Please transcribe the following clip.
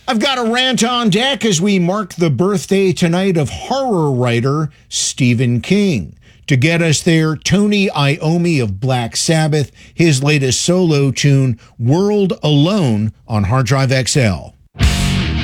I've got a rant on deck as we mark the birthday tonight of horror writer Stephen King. To get us there, Tony Iommi of Black Sabbath, his latest solo tune, World Alone, on Hard Drive XL.